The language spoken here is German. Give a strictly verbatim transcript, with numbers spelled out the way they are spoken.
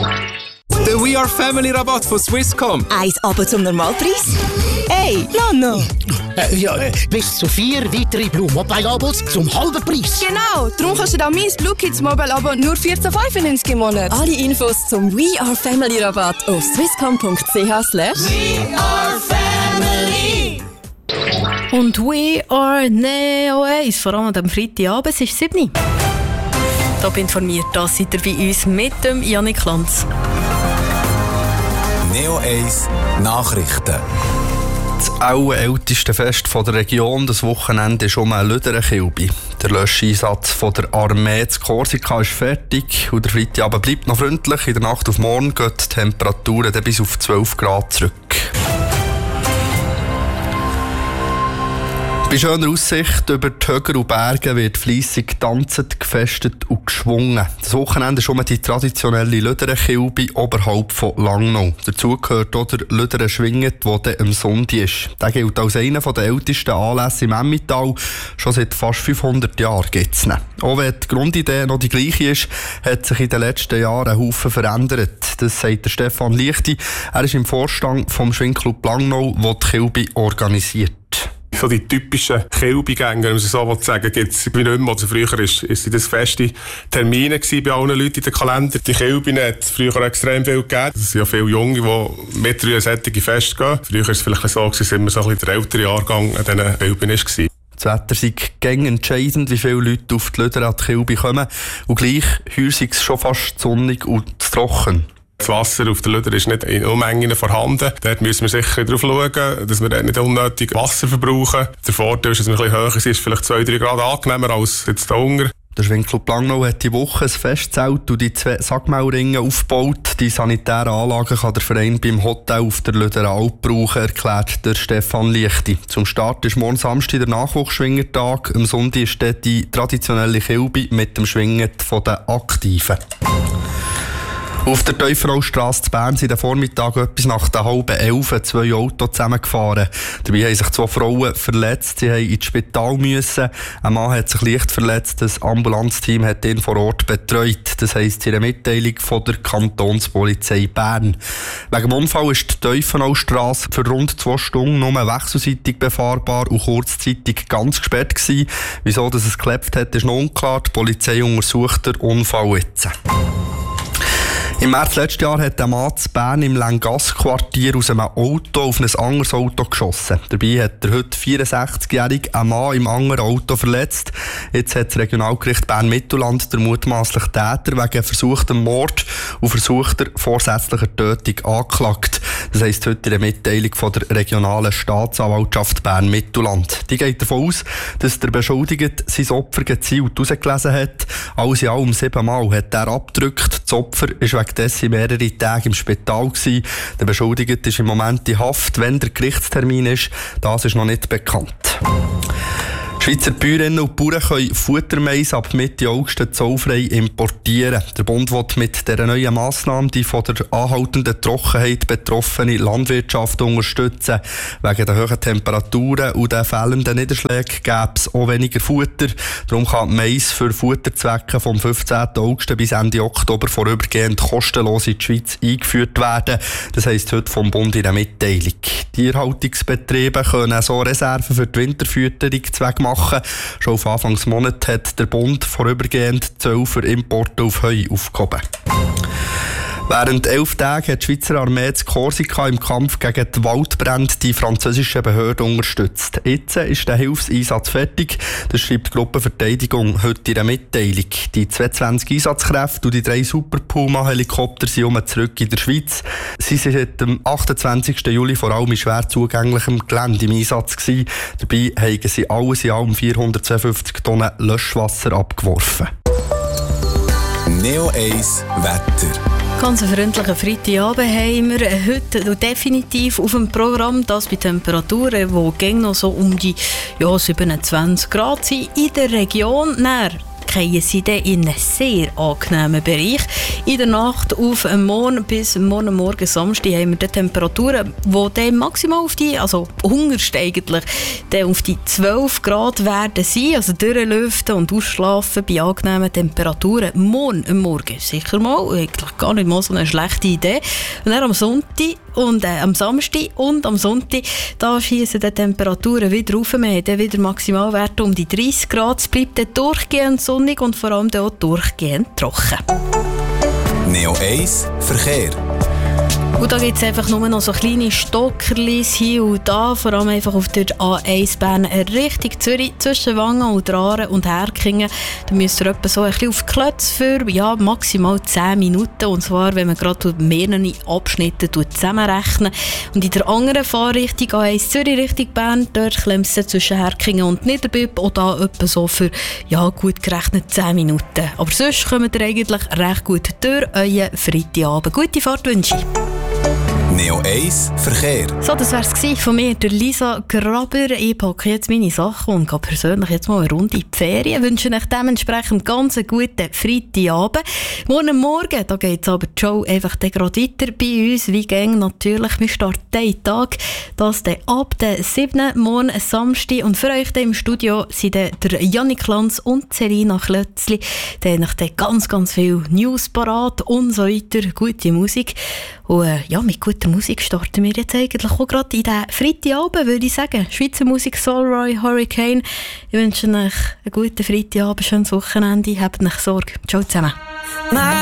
Der We Are Family Rabatt von Swisscom. Eins aber zum Normalpreis? Hey, Nano! Äh, ja, äh, bis zu vier weitere Blue Mobile Abos zum halben Preis. Genau, darum kannst du da mein Blue Kids Mobile Abo nur vierzehn fünfundneunzig im Monat. Alle Infos zum We Are Family Rabatt auf swisscom punkt c h slash We Are Family. Und We Are Neo eins, vor allem am Freitagabend, es ist sieben. Top informiert, das seid ihr bei uns mit dem Janik Lanz. Neo eins Nachrichten. Das wohl älteste Fest der Region, das Wochenende ist um ein Lüderenkilbi. Der Löscheinsatz von der Armee zu Korsika ist fertig und der Freitagabend bleibt noch freundlich. In der Nacht auf morgen gehen die Temperaturen dann bis auf zwölf Grad zurück. Bei schöner Aussicht über die Höcker und Berge wird fleissig getanzt, gefestet und geschwungen. Das Wochenende ist um die traditionelle Lüderenkilbi oberhalb von Langnau. Dazu gehört auch der Lüderen-Schwinget, der dann am Sonntag ist. Der gilt als einer der ältesten Anlässe im Emmental. Schon seit fast fünfhundert Jahren gibt es ihn. Auch wenn die Grundidee noch die gleiche ist, hat sich in den letzten Jahren ein Haufen verändert. Das sagt der Stefan Lichti. Er ist im Vorstand vom Schwingclub Langnau, der die Kilbi organisiert. So die typischen Kilbigänger, wenn man so sagen, gibt es nicht mehr. Also früher ist, ist das feste Termine bei allen Leuten in den Kalender. Die Kilbine hat es früher extrem viel gegeben. Es sind ja viele Junge, die mit drei solche Feste gehen. Früher war es vielleicht so, dass immer so ein bisschen der ältere Jahrgang an diesen Kilbinen war. Das Wetter sei gäng entscheidend, wie viele Leute auf die Lüder an die Kilbi kommen. Und gleich heuer sei es schon fast sonnig und trocken. Das Wasser auf der Lüder ist nicht in Unmengen vorhanden. Dort müssen wir sicher darauf schauen, dass wir nicht unnötig Wasser verbrauchen. Der Vorteil ist, dass wir ein bisschen höher sind, ist vielleicht zwei bis drei Grad angenehmer als jetzt hier unten. Der Schwingclub Langnau hat die Woche ein Festzelt und die zwei Sackmaulringe aufgebaut. Die sanitären Anlagen kann der Verein beim Hotel auf der Lüderer Alp brauchen, erklärt der Stefan Lichti. Zum Start ist morgen Samstag der Nachwuchsschwingertag. Am Sonntag ist dort die traditionelle Kilbi mit dem Schwingen der Aktiven. Auf der Teufenaustrasse zu Bern sind am Vormittag etwas nach der halben Elf zwei Autos zusammengefahren. Dabei haben sich zwei Frauen verletzt. Sie mussten ins Spital müssen. Ein Mann hat sich leicht verletzt. Das Ambulanzteam hat ihn vor Ort betreut. Das heisst in einer Mitteilung von der Kantonspolizei Bern. Wegen dem Unfall ist die Teufenaustrasse für rund zwei Stunden nur wechselseitig befahrbar und kurzzeitig ganz gesperrt gewesen. Wieso dass es geklappt hat, ist noch unklar. Die Polizei untersucht den Unfall jetzt. Im März letzten Jahr hat der Mann in Bern im Lengasse-Quartier aus einem Auto auf ein anderes Auto geschossen. Dabei hat der heute vierundsechzigjährige ein Mann im anderen Auto verletzt. Jetzt hat das Regionalgericht Bern-Mittelland den mutmaßlichen Täter wegen versuchtem Mord und versuchter vorsätzlicher Tötung angeklagt. Das heisst heute in der Mitteilung von der regionalen Staatsanwaltschaft Bern-Mittelland. Die geht davon aus, dass der Beschuldigte sein Opfer gezielt herausgelesen hat. Alles in allem siebenmal hat er abgedrückt. Das Opfer ist wegen dessen mehrere Tage im Spital gewesen. Der Beschuldigte ist im Moment in Haft, wenn der Gerichtstermin ist. Das ist noch nicht bekannt. Schweizer Bäuerinnen und Bauern können Futtermais ab Mitte August zollfrei importieren. Der Bund will mit dieser neuen Massnahme die von der anhaltenden Trockenheit betroffene Landwirtschaft unterstützen. Wegen der hohen Temperaturen und den fehlenden Niederschlägen gäbe es auch weniger Futter. Darum kann Mais für Futterzwecke vom fünfzehnten August bis Ende Oktober vorübergehend kostenlos in die Schweiz eingeführt werden. Das heisst heute vom Bund in einer Mitteilung. Tierhaltungsbetriebe können so Reserven für die Winterfütterung Zweck machen. Schon auf Anfangsmonat hat der Bund vorübergehend Zölle für Importe auf Heu aufgehoben. Während elf Tagen hat die Schweizer Armee zu Korsika im Kampf gegen die Waldbrände die französischen Behörden unterstützt. Jetzt ist der Hilfseinsatz fertig. Das schreibt die Gruppenverteidigung heute in der Mitteilung. Die zweiundzwanzig Einsatzkräfte und die drei Super Puma-Helikopter sind um zurück in der Schweiz. Sie sind seit dem achtundzwanzigsten Juli vor allem in schwer zugänglichem Gelände im Einsatz gewesen. Dabei haben sie alles in allem vierhundertzweiundfünfzig Tonnen Löschwasser abgeworfen. Neo eins Wetter. Ganz einen freundlichen Freitagabend haben wir heute definitiv auf dem Programm. Das bei Temperaturen, die gehen noch so um die ja, siebenundzwanzig Grad sind in der Region. Dann fallen sie dann in einen sehr angenehmen Bereich. In der Nacht auf morgen bis morgen Morgen Samstag haben wir die Temperaturen, die dann maximal auf die, also hungerst eigentlich, dann auf die zwölf Grad werden sein, also durchlüften und ausschlafen bei angenehmen Temperaturen. Morgen am Morgen sicher mal, eigentlich gar nicht mal so eine schlechte Idee. Und dann am Sonntag und äh, am Samstag und am Sonntag, da schiessen die Temperaturen wieder rauf. Wir haben dann wieder Maximalwerte um die dreißig Grad. Es bleibt dann durchgehend sonnig und vor allem dann auch durchgehend trocken. Neo eins Verkehr. Und da gibt es einfach nur noch so kleine Stockerlis hier und da, vor allem einfach auf der A eins Bern Richtung Zürich, zwischen Wangen und Aaren und Herkingen. Da müsst ihr etwa so ein bisschen auf die Klötze für ja, maximal zehn Minuten. Und zwar, wenn man gerade mehrere Abschnitte zusammenrechnet. Und in der anderen Fahrrichtung A eins Zürich Richtung Bern, dort klemmt es zwischen Herkingen und Niederbüb auch da etwa so für ja, gut gerechnet zehn Minuten. Aber sonst kommt ihr eigentlich recht gut durch euren Freitagabend. Gute Fahrt wünsche ich. Neo eins Verkehr. So, das wär's gewesen von mir, der Lisa Graber. Ich packe jetzt meine Sachen und gehe persönlich jetzt mal eine Runde in die Ferien. Ich wünsche euch dementsprechend ganz einen guten Freitagabend. Morgen Morgen, da geht's aber die Show einfach gerade weiter bei uns. Wie gäng natürlich, wir starten den Tag, das dann ab dem siebten Morgen Samstag. Und für euch im Studio sind der Jannik Lanz und Serena Klötzli. Die haben dann ganz, ganz viel News parat und so weiter, gute Musik. Und äh, ja, mit guter Musik starten wir jetzt eigentlich auch gerade in diesen Freitagabend, würde ich sagen. Schweizer Musik, Solroy, Hurricane. Ich wünsche euch einen guten Freitagabend, schönes Wochenende. Habt euch Sorge. Ciao zusammen.